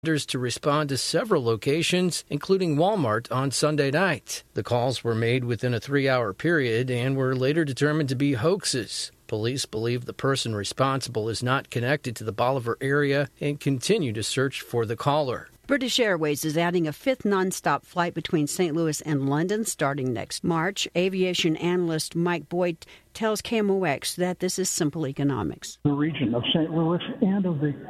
to respond to several locations, including Walmart, on Sunday night. The calls were made within a 3-hour period and were later determined to be hoaxes. Police believe the person responsible is not connected to the Bolivar area and continue to search for the caller. British Airways is adding a 5th nonstop flight between St. Louis and London starting next March. Aviation analyst Mike Boyd tells KMOX that this is simple economics. The region of St. Louis and of the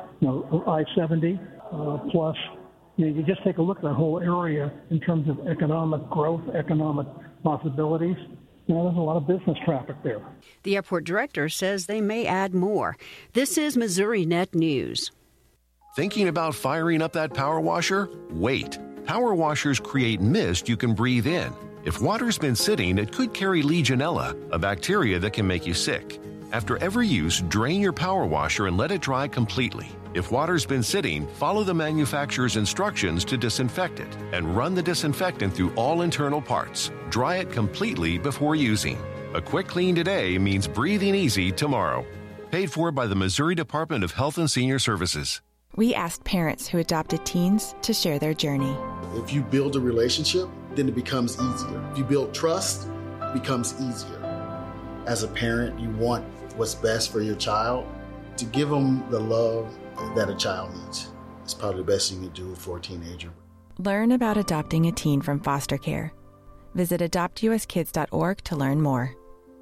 I-70, plus you just take a look at that whole area in terms of economic growth, economic possibilities. There's a lot of business traffic there. The airport director says they may add more. This is Missouri Net News. Thinking about firing up that power washer? Wait. Power washers create mist you can breathe in. If water's been sitting, it could carry Legionella, a bacteria that can make you sick. After every use, drain your power washer and let it dry completely. If water's been sitting, follow the manufacturer's instructions to disinfect it and run the disinfectant through all internal parts. Dry it completely before using. A quick clean today means breathing easy tomorrow. Paid for by the Missouri Department of Health and Senior Services. We asked parents who adopted teens to share their journey. If you build a relationship, then it becomes easier. If you build trust, it becomes easier. As a parent, you want what's best for your child. To give them the love that a child needs. It's probably the best you can do for a teenager. Learn about adopting a teen from foster care. Visit adoptuskids.org to learn more.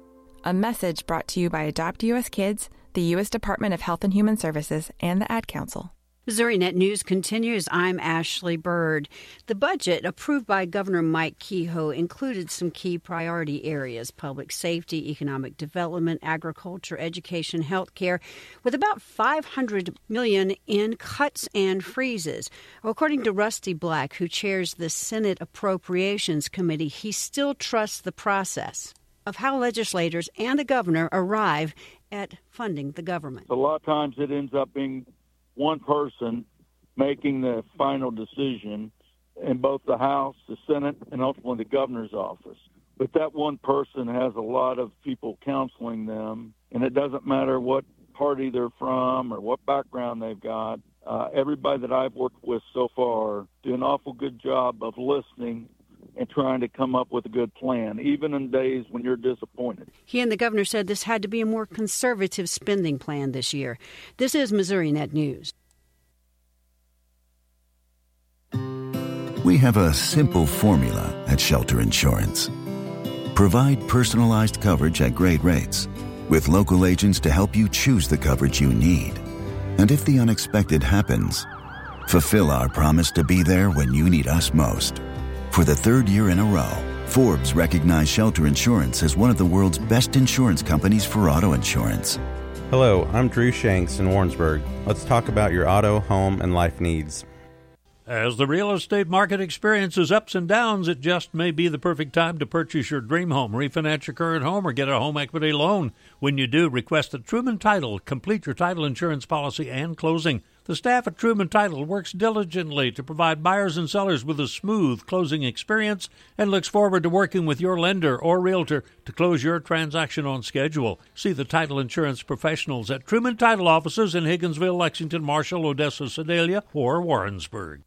A message brought to you by Adopt U.S. Kids, the U.S. Department of Health and Human Services, and the Ad Council. Missouri Net News continues. I'm Ashley Bird. The budget approved by Governor Mike Kehoe included some key priority areas: public safety, economic development, agriculture, education, health care, with about $500 million in cuts and freezes. According to Rusty Black, who chairs the Senate Appropriations Committee, he still trusts the process of how legislators and the governor arrive at funding the government. A lot of times it ends up being one person making the final decision in both the House, the Senate, and ultimately the governor's office. But that one person has a lot of people counseling them, and it doesn't matter what party they're from or what background they've got. Everybody that I've worked with so far do an awful good job of listening and trying to come up with a good plan, even in days when you're disappointed. He and the governor said this had to be a more conservative spending plan this year. This is Missouri Net News. We have a simple formula at Shelter Insurance. Provide personalized coverage at great rates, with local agents to help you choose the coverage you need. And if the unexpected happens, fulfill our promise to be there when you need us most. For the third year in a row, Forbes recognized Shelter Insurance as one of the world's best insurance companies for auto insurance. Hello, I'm Drew Shanks in Warrensburg. Let's talk about your auto, home, and life needs. As the real estate market experiences ups and downs, it just may be the perfect time to purchase your dream home, refinance your current home, or get a home equity loan. When you do, request a Truman Title, complete your title insurance policy and closing. The staff at Truman Title works diligently to provide buyers and sellers with a smooth closing experience and looks forward to working with your lender or realtor to close your transaction on schedule. See the title insurance professionals at Truman Title offices in Higginsville, Lexington, Marshall, Odessa, Sedalia, or Warrensburg.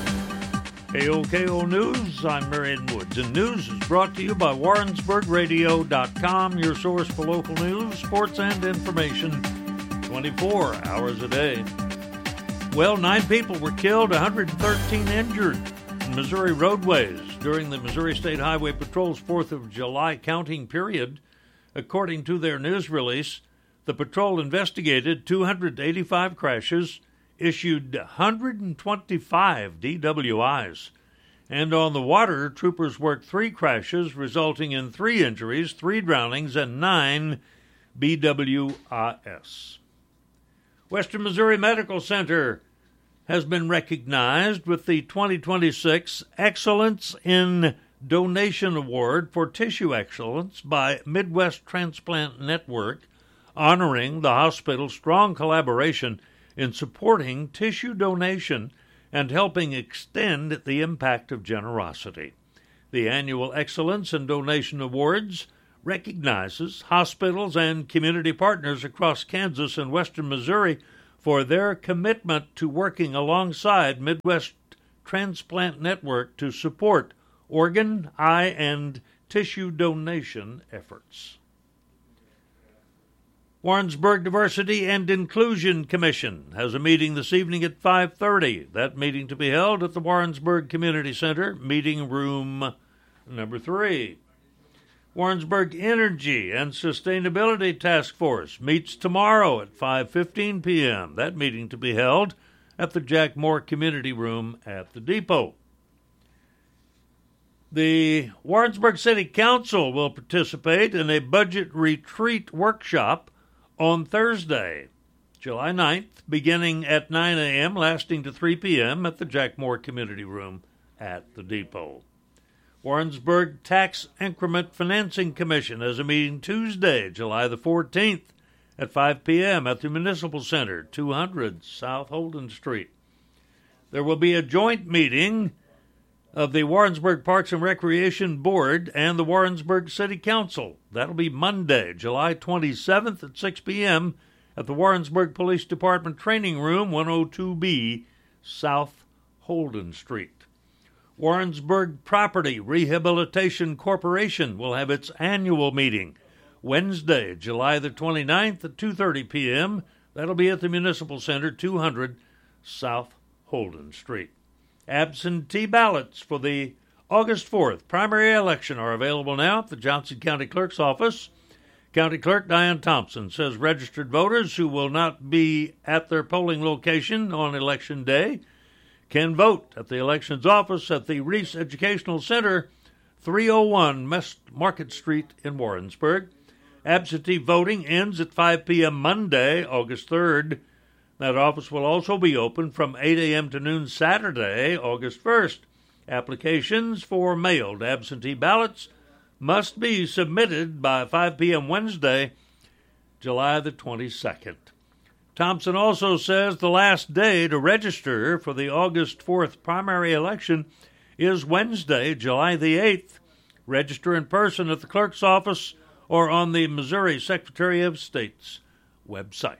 KOKO News, I'm Marion Woods, and news is brought to you by WarrensburgRadio.com, your source for local news, sports, and information 24 hours a day. Well, 9 people were killed, 113 injured in Missouri roadways during the Missouri State Highway Patrol's 4th of July counting period. According to their news release, the patrol investigated 285 crashes, issued 125 DWIs. And on the water, troopers worked 3 crashes, resulting in 3 injuries, 3 drownings, and 9 BWIs. Western Missouri Medical Center has been recognized with the 2026 Excellence in Donation Award for Tissue Excellence by Midwest Transplant Network, honoring the hospital's strong collaboration in supporting tissue donation and helping extend the impact of generosity. The annual Excellence in Donation Awards recognizes hospitals and community partners across Kansas and western Missouri for their commitment to working alongside Midwest Transplant Network to support organ, eye, and tissue donation efforts. Warrensburg Diversity and Inclusion Commission has a meeting this evening at 5:30. That meeting to be held at the Warrensburg Community Center, meeting room number 3. Warrensburg Energy and Sustainability Task Force meets tomorrow at 5:15 p.m. That meeting to be held at the Jack Moore Community Room at the Depot. The Warrensburg City Council will participate in a budget retreat workshop on Thursday, July 9th, beginning at 9 a.m., lasting to 3 p.m. at the Jack Moore Community Room at the Depot. Warrensburg Tax Increment Financing Commission has a meeting Tuesday, July the 14th, at 5 p.m. at the Municipal Center, 200 South Holden Street. There will be a joint meeting of the Warrensburg Parks and Recreation Board and the Warrensburg City Council. That'll be Monday, July 27th at 6 p.m. at the Warrensburg Police Department Training Room, 102B, South Holden Street. Warrensburg Property Rehabilitation Corporation will have its annual meeting Wednesday, July the 29th at 2:30 p.m. That'll be at the Municipal Center, 200 South Holden Street. Absentee ballots for the August 4th primary election are available now at the Johnson County Clerk's office. County Clerk Diane Thompson says registered voters who will not be at their polling location on Election Day can vote at the elections office at the Reese Educational Center, 301 Market Street in Warrensburg. Absentee voting ends at 5 p.m. Monday, August 3rd. That office will also be open from 8 a.m. to noon Saturday, August 1st. Applications for mailed absentee ballots must be submitted by 5 p.m. Wednesday, July the 22nd. Thompson also says the last day to register for the August 4th primary election is Wednesday, July the 8th. Register in person at the clerk's office or on the Missouri Secretary of State's website.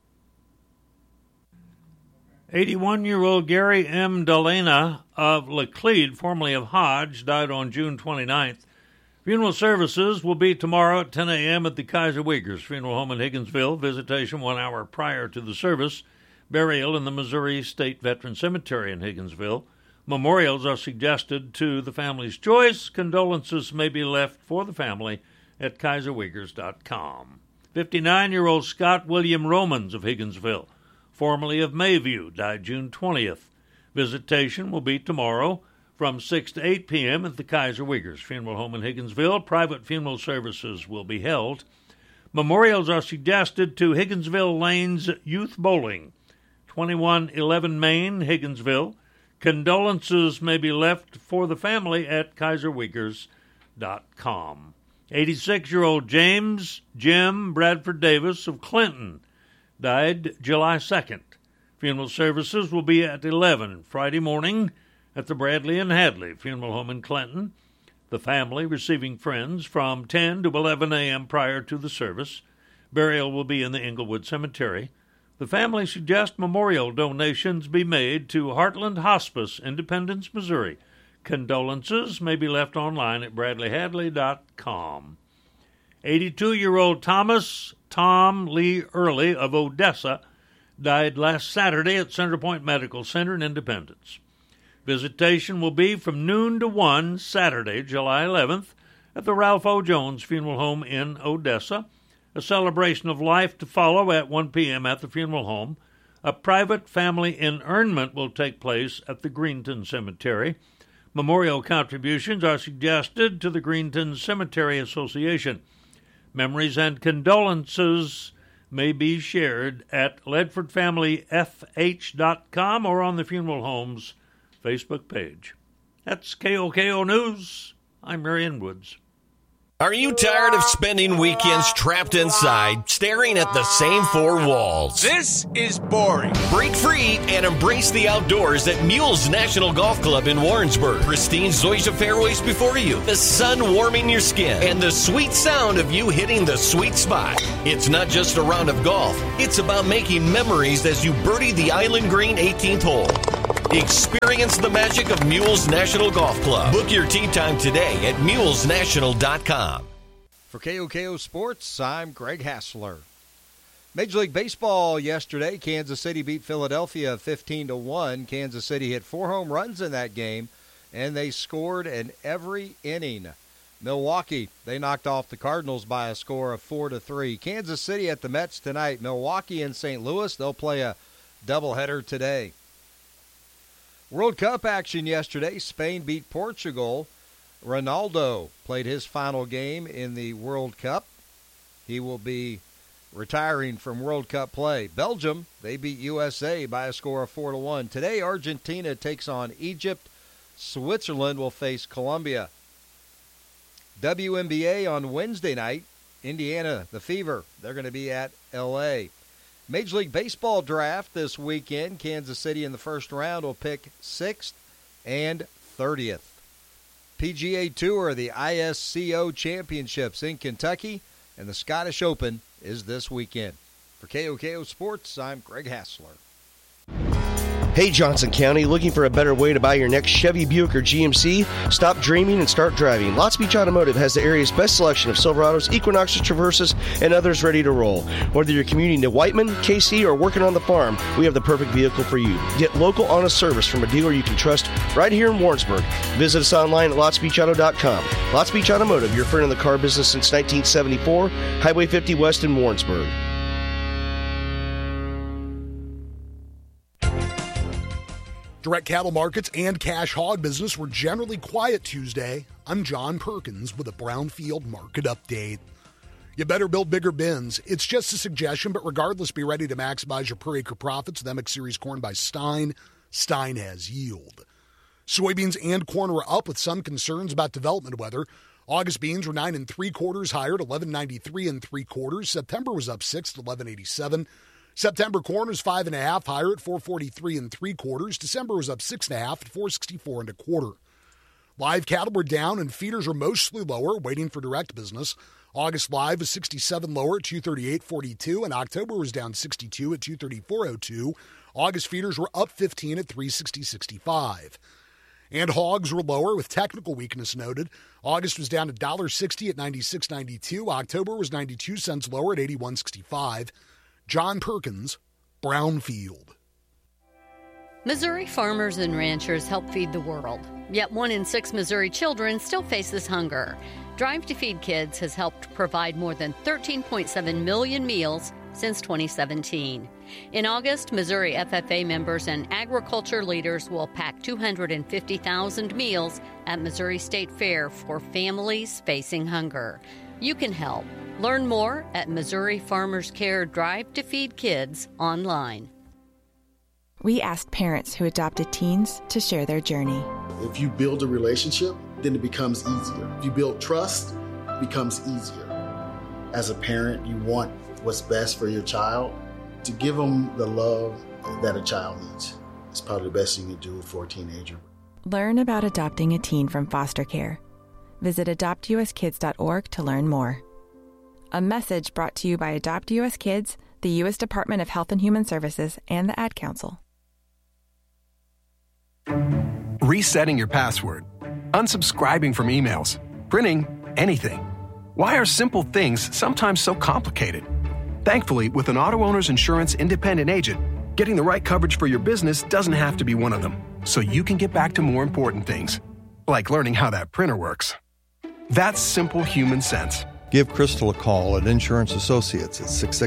81-year-old Gary M. Delana of Laclede, formerly of Hodge, died on June 29th. Funeral services will be tomorrow at 10 a.m. at the Kaiser Wiegers Funeral Home in Higginsville. Visitation 1 hour prior to the service. Burial in the Missouri State Veteran Cemetery in Higginsville. Memorials are suggested to the family's choice. Condolences may be left for the family at KaiserWiegers.com. 59-year-old Scott William Romans of Higginsville, formerly of Mayview, died June 20th. Visitation will be tomorrow from 6 to 8 p.m. at the Kaiser Wiegers Funeral Home in Higginsville. Private funeral services will be held. Memorials are suggested to Higginsville Lanes Youth Bowling, 2111 Main, Higginsville. Condolences may be left for the family at KaiserWiegers.com. 86-year-old James Jim Bradford Davis of Clinton died July 2nd. Funeral services will be at 11 Friday morning at the Bradley and Hadley Funeral Home in Clinton. The family receiving friends from 10 to 11 a.m. prior to the service. Burial will be in the Englewood Cemetery. The family suggests memorial donations be made to Heartland Hospice, Independence, Missouri. Condolences may be left online at bradleyhadley.com. 82-year-old Tom Lee Early of Odessa died last Saturday at Centerpoint Medical Center in Independence. Visitation will be from noon to 1 Saturday, July 11th, at the Ralph O. Jones Funeral Home in Odessa. A celebration of life to follow at 1 p.m. at the funeral home. A private family inurnment will take place at the Greenton Cemetery. Memorial contributions are suggested to the Greenton Cemetery Association. Memories and condolences may be shared at LedfordFamilyFH.com or on the funeral home's Facebook page. That's KOKO News. I'm Marion Woods. Are you tired of spending weekends trapped inside, staring at the same four walls? This is boring. Break free and embrace the outdoors at Mules National Golf Club in Warrensburg. Pristine zoysia fairways before you, the sun warming your skin, and the sweet sound of you hitting the sweet spot. It's not just a round of golf. It's about making memories as you birdie the Island Green 18th hole. Experience the magic of Mules National Golf Club. Book your tee time today at mulesnational.com. For KOKO Sports, I'm Greg Hassler. Major League Baseball yesterday, Kansas City beat Philadelphia 15-1. Kansas City hit 4 home runs in that game, and they scored in every inning. Milwaukee, they knocked off the Cardinals by a score of 4-3. Kansas City at the Mets tonight. Milwaukee and St. Louis, they'll play a doubleheader today. World Cup action yesterday. Spain beat Portugal. Ronaldo played his final game in the World Cup. He will be retiring from World Cup play. Belgium, they beat USA by a score of 4-1. Today, Argentina takes on Egypt. Switzerland will face Colombia. WNBA on Wednesday night. Indiana, the Fever, they're going to be at L.A. Major League Baseball draft this weekend. Kansas City in the first round will pick 6th and 30th. PGA Tour, the ISCO Championships in Kentucky, and the Scottish Open is this weekend. For KOKO Sports, I'm Greg Hassler. Hey, Johnson County, looking for a better way to buy your next Chevy, Buick, or GMC? Stop dreaming and start driving. Lots Beach Automotive has the area's best selection of Silverados, Equinoxes, Traverses, and others ready to roll. Whether you're commuting to Whiteman, KC, or working on the farm, we have the perfect vehicle for you. Get local, honest service from a dealer you can trust right here in Warrensburg. Visit us online at lotsbeachauto.com. Lots Beach Automotive, your friend in the car business since 1974, Highway 50 West in Warrensburg. Direct cattle markets and cash hog business were generally quiet Tuesday. I'm John Perkins with a Brownfield market update. You better build bigger bins. It's just a suggestion, but regardless, be ready to maximize your per acre profits with MX Series corn by Stein. Stein has yield. Soybeans and corn were up with some concerns about development weather. August beans were 9 3/4 higher at 11.93 3/4. September was up 6 at 11.87. September corn was 5.5 higher at 4.43 3/4. December was up 6.5 at 4.64 1/4. Live cattle were down and feeders were mostly lower, waiting for direct business. August live was 67 lower at 238.42, and October was down 62 at 234.02. August feeders were up 15 at 360.65. And hogs were lower with technical weakness noted. August was down $1.60 at 96.92. October was 92 cents lower at 81.65. John Perkins, Brownfield. Missouri farmers and ranchers help feed the world. Yet 1 in 6 Missouri children still faces hunger. Drive to Feed Kids has helped provide more than 13.7 million meals since 2017. In August, Missouri FFA members and agriculture leaders will pack 250,000 meals at Missouri State Fair for families facing hunger. You can help. Learn more at Missouri Farmers Care Drive to Feed Kids online. We asked parents who adopted teens to share their journey. If you build a relationship, then it becomes easier. If you build trust, it becomes easier. As a parent, you want what's best for your child. To give them the love that a child needs is probably the best thing you can do for a teenager. Learn about adopting a teen from foster care. Visit adoptuskids.org to learn more. A message brought to you by Adopt U.S. Kids, the U.S. Department of Health and Human Services, and the Ad Council. Resetting your password, unsubscribing from emails, printing anything. Why are simple things sometimes so complicated? Thankfully, with an auto owner's insurance independent agent, getting the right coverage for your business doesn't have to be one of them, so you can get back to more important things, like learning how that printer works. That's simple human sense. Give Crystal a call at Insurance Associates at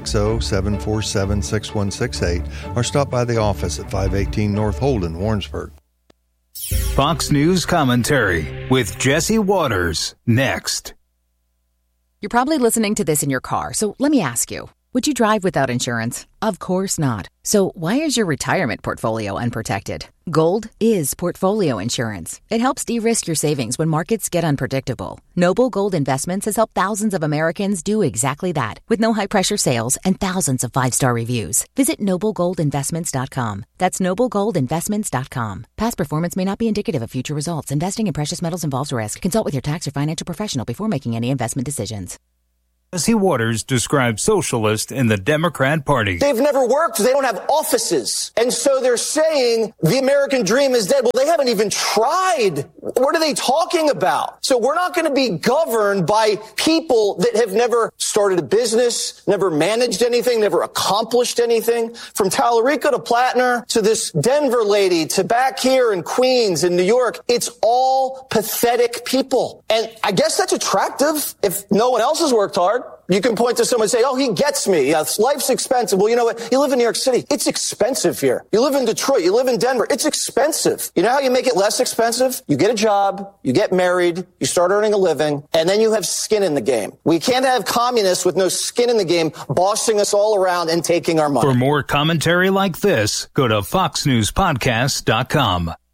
660-747-6168 or stop by the office at 518 North Holden, Warrensburg. Fox News Commentary with Jesse Waters, next. You're probably listening to this in your car, so let me ask you, Would you drive without insurance? Of course not. So why is your retirement portfolio unprotected? Gold is portfolio insurance. It helps de-risk your savings when markets get unpredictable. Noble Gold Investments has helped thousands of Americans do exactly that, with no high-pressure sales and thousands of 5-star reviews. Visit noblegoldinvestments.com. That's noblegoldinvestments.com. Past performance may not be indicative of future results. Investing in precious metals involves risk. Consult with your tax or financial professional before making any investment decisions. Jesse Waters describes socialist in the Democrat Party. They've never worked. They don't have offices. And so they're saying the American dream is dead. Well, they haven't even tried. What are they talking about? So we're not going to be governed by people that have never started a business, never managed anything, never accomplished anything. From Tallarico to Platner to this Denver lady to back here in Queens and New York, it's all pathetic people. And I guess that's attractive if no one else has worked hard. You can point to someone and say, oh, he gets me. Life's expensive. Well, you know what? You live in New York City. It's expensive here. You live in Detroit. You live in Denver. It's expensive. You know how you make it less expensive? You get a job, you get married, you start earning a living, and then you have skin in the game. We can't have communists with no skin in the game bossing us all around and taking our money. For more commentary like this, go to foxnewspodcast.com.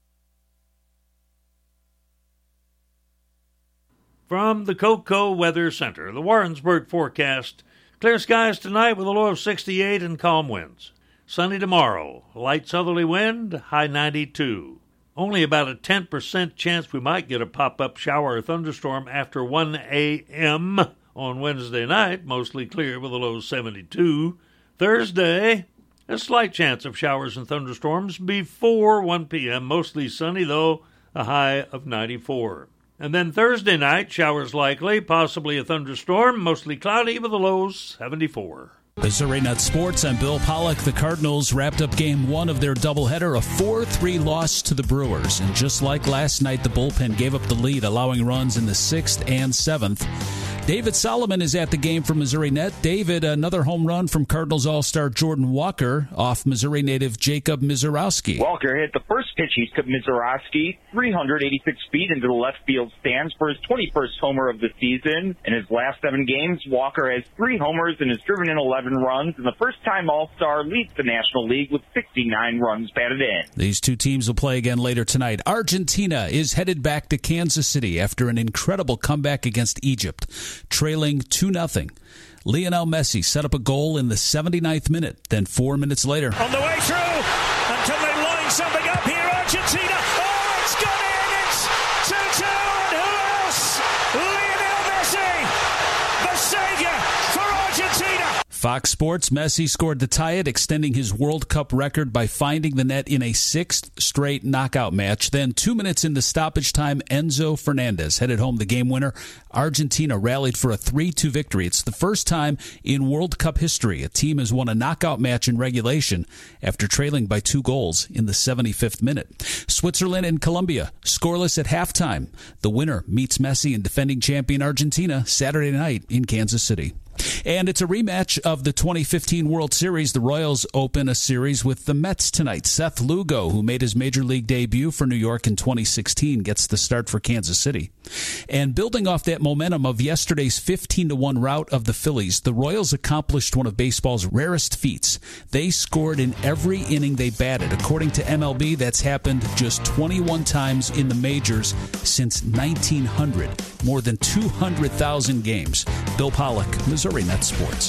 From the Coco Weather Center, the Warrensburg forecast. Clear skies tonight with a low of 68 and calm winds. Sunny tomorrow, light southerly wind, high 92. Only about a 10% chance we might get a pop-up shower or thunderstorm after 1 a.m. on Wednesday night, mostly clear with a low 72. Thursday, a slight chance of showers and thunderstorms before 1 p.m., mostly sunny though, a high of 94. And then Thursday night, showers likely, possibly a thunderstorm, mostly cloudy with a low 74. Missouri Net Sports, I'm Bill Pollock. The Cardinals wrapped up Game 1 of their doubleheader, a 4-3 loss to the Brewers. And just like last night, the bullpen gave up the lead, allowing runs in the 6th and 7th. David Solomon is at the game for Missouri Net. David, another home run from Cardinals All-Star Jordan Walker off Missouri native Jacob Mizorowski. Walker hit the first pitch he took Mizorowski 386 feet into the left field stands for his 21st homer of the season. In his last 7 games, Walker has 3 homers and has driven in 11 runs, and the first-time All-Star leads the National League with 69 runs batted in. These two teams will play again later tonight. Argentina is headed back to Kansas City after an incredible comeback against Egypt, trailing 2-0. Lionel Messi set up a goal in the 79th minute. Then 4 minutes later, on the way through, and can they line something up here, Argentina? Oh, it's gone in! It's 2-2, and who else? Lionel Messi, the savior for Argentina. Fox Sports, Messi scored to tie it, extending his World Cup record by finding the net in a 6th straight knockout match. Then 2 minutes into stoppage time, Enzo Fernandez headed home the game winner. Argentina rallied for a 3-2 victory. It's the first time in World Cup history a team has won a knockout match in regulation after trailing by 2 goals in the 75th minute. Switzerland and Colombia scoreless at halftime. The winner meets Messi and defending champion Argentina Saturday night in Kansas City. And it's a rematch of the 2015 World Series. The Royals open a series with the Mets tonight. Seth Lugo, who made his major league debut for New York in 2016, gets the start for Kansas City. And building off that momentum of yesterday's 15-1 rout of the Phillies, the Royals accomplished one of baseball's rarest feats. They scored in every inning they batted. According to MLB, that's happened just 21 times in the majors since 1900. More than 200,000 games. Bill Pollock, Missouri Net Sports.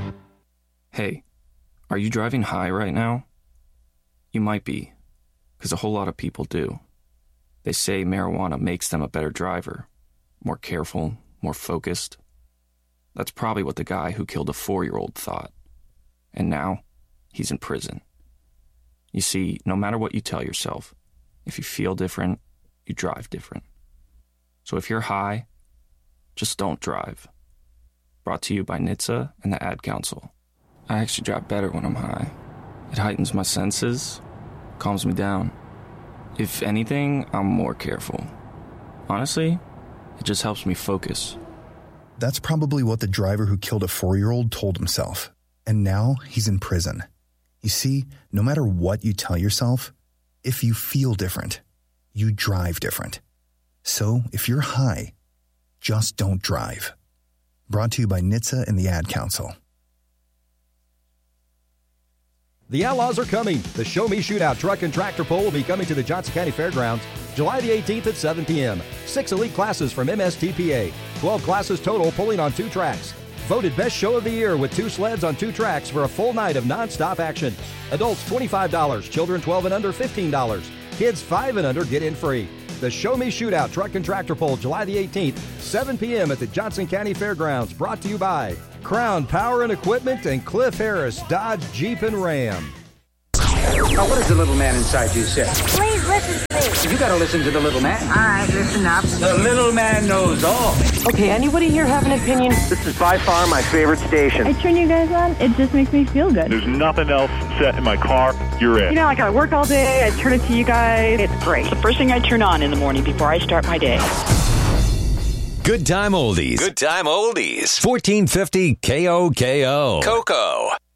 Hey, are you driving high right now? You might be, because a whole lot of people do. They say marijuana makes them a better driver, more careful, more focused. That's probably what the guy who killed a 4-year-old thought. And now, he's in prison. You see, no matter what you tell yourself, if you feel different, you drive different. So if you're high, just don't drive. Brought to you by NHTSA and the Ad Council. I actually drive better when I'm high. It heightens my senses, calms me down. If anything, I'm more careful. Honestly, it just helps me focus. That's probably what the driver who killed a 4-year-old told himself. And now he's in prison. You see, no matter what you tell yourself, if you feel different, you drive different. So if you're high, just don't drive. Brought to you by NHTSA and the Ad Council. The Outlaws are coming. The Show Me Shootout Truck and Tractor Pull will be coming to the Johnson County Fairgrounds July the 18th at 7 p.m. 6 elite classes from MSTPA. 12 classes total pulling on 2 tracks. Voted Best Show of the Year with 2 sleds on 2 tracks for a full night of nonstop action. Adults $25, children 12 and under $15. Kids 5 and under get in free. The Show Me Shootout Truck and Tractor Pull July the 18th, 7 p.m. at the Johnson County Fairgrounds. Brought to you by Crown Power and Equipment and Cliff Harris Dodge Jeep and Ram. Now, what does the little man inside you say? Please listen to me. You gotta listen to the little man. All right, listen up. The little man knows all. Okay, anybody here have an opinion? This is by far my favorite station. I turn you guys on, it just makes me feel good. There's nothing else set in my car. You're it. You know, like I work all day, I turn it to you guys. It's great. It's the first thing I turn on in the morning before I start my day. Good time oldies. Good time oldies. 1450 KOKO. Coco.